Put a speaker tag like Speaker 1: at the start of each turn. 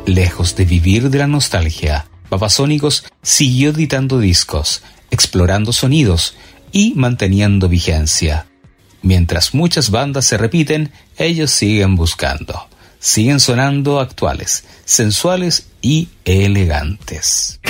Speaker 1: Lejos de vivir de la nostalgia, Babasónicos siguió editando discos, explorando sonidos y manteniendo vigencia. Mientras muchas bandas se repiten, ellos siguen buscando. Siguen sonando actuales, sensuales y elegantes.